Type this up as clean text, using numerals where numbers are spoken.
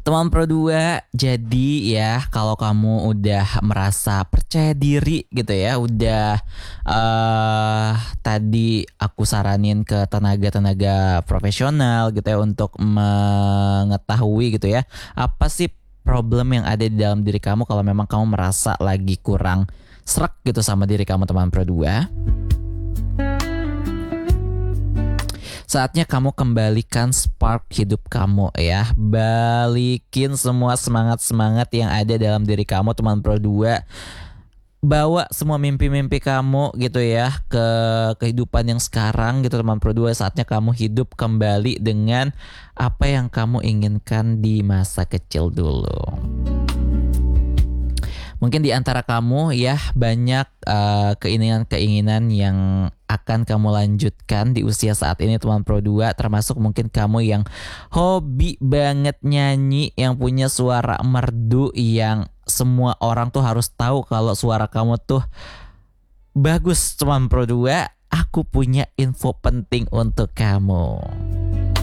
Teman Pro 2, jadi ya kalau kamu udah merasa percaya diri gitu ya, udah tadi aku saranin ke tenaga-tenaga profesional gitu ya untuk mengetahui gitu ya, apa sih problem yang ada di dalam diri kamu kalau memang kamu merasa lagi kurang srek gitu sama diri kamu teman Pro 2. Saatnya kamu kembalikan spark hidup kamu ya. Balikin semua semangat-semangat yang ada dalam diri kamu teman Pro 2. Bawa semua mimpi-mimpi kamu gitu ya ke kehidupan yang sekarang gitu teman Pro 2. Saatnya kamu hidup kembali dengan apa yang kamu inginkan di masa kecil dulu. Mungkin di antara kamu ya banyak keinginan-keinginan yang akan kamu lanjutkan di usia saat ini teman Pro 2. Termasuk mungkin kamu yang hobi banget nyanyi, yang punya suara merdu, yang semua orang tuh harus tahu kalau suara kamu tuh bagus teman Pro 2. Aku punya info penting untuk kamu.